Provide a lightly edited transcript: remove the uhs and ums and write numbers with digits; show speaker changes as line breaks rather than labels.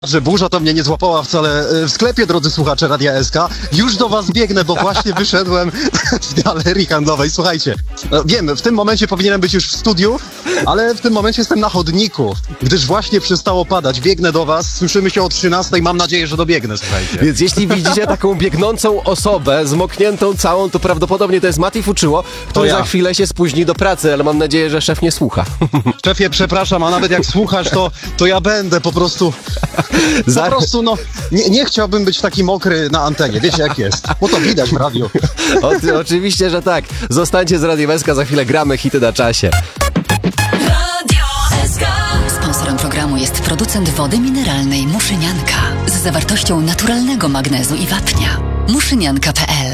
Że burza to mnie nie złapała wcale w sklepie, drodzy słuchacze Radia SK. Już do was biegnę, bo właśnie wyszedłem z galerii handlowej. Słuchajcie, wiem, w tym momencie powinienem być już w studiu, ale w tym momencie jestem na chodniku, gdyż właśnie przestało padać. Biegnę do was, słyszymy się o 13:00, mam nadzieję, że dobiegnę, słuchajcie.
Więc jeśli widzicie taką biegnącą osobę, zmokniętą całą, to prawdopodobnie to jest Mati Fuczyło, który
ja.
za chwilę się spóźni do pracy, ale mam nadzieję, że szef nie słucha.
Szefie, przepraszam, a nawet jak słuchasz, to ja będę po prostu... no, nie chciałbym być taki mokry na antenie, wiecie jak jest, bo to widać w radiu.
Oczywiście, że tak. Zostańcie z Radiem SK, za chwilę gramy hity na czasie.
Radio SK. Sponsorem programu jest producent wody mineralnej Muszynianka z zawartością naturalnego magnezu i wapnia. Muszynianka.pl